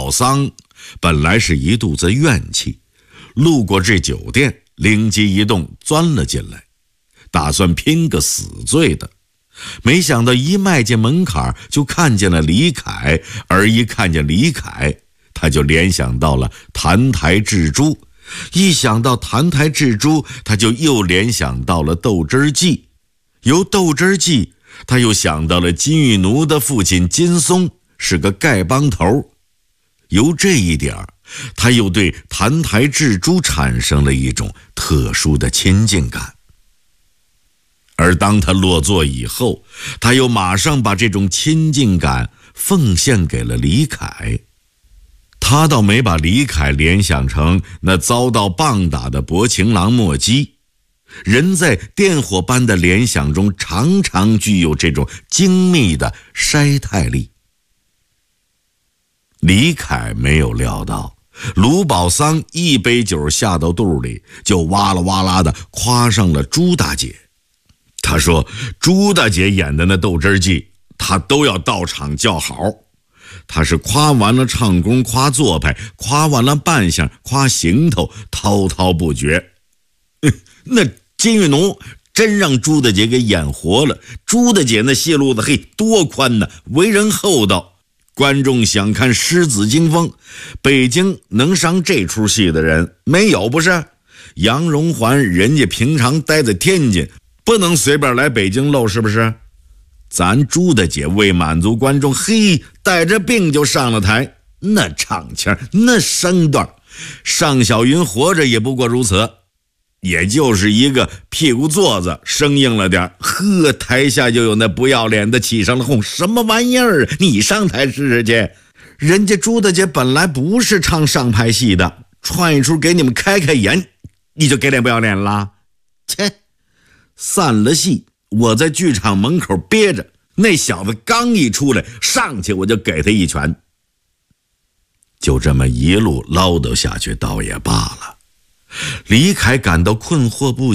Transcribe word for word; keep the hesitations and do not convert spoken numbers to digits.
宝桑本来是一肚子怨气，路过这酒店，灵机一动钻了进来，打算拼个死罪的。没想到一迈进门槛就看见了李凯，而一看见李凯，他就联想到了澹台智珠，一想到澹台智珠，他就又联想到了斗智计，由斗智计他又想到了金玉奴的父亲金松是个丐帮头，由这一点他又对澹台智珠产生了一种特殊的亲近感。而当他落座以后，他又马上把这种亲近感奉献给了李凯。他倒没把李凯联想成那遭到棒打的薄情郎莫基，人在电火般的联想中常常具有这种精密的筛汰力。李凯没有料到卢宝桑一杯酒下到肚里，就哇啦哇啦的夸上了朱大姐。他说朱大姐演的那斗智计他都要到场叫好，他是夸完了唱功，夸做派，夸完了扮相，夸行头，滔滔不绝。那金玉奴真让朱大姐给演活了，朱大姐那戏路子嘿多宽呢，为人厚道，观众想看狮子惊风，北京能上这出戏的人没有不是？杨荣环人家平常待在天津，不能随便来北京露是不是？咱朱大姐为满足观众，嘿，带着病就上了台，那唱腔那身段，尚小云活着也不过如此，也就是一个屁股座子生硬了点，呵，台下就有那不要脸的起上了哄，什么玩意儿，你上台试试去。人家朱大姐本来不是唱上派戏的，串一出给你们开开眼，你就给脸不要脸了？切！散了戏，我在剧场门口憋着，那小子刚一出来，上去我就给他一拳。就这么一路唠叨下去倒也罢了。李凯感到困惑不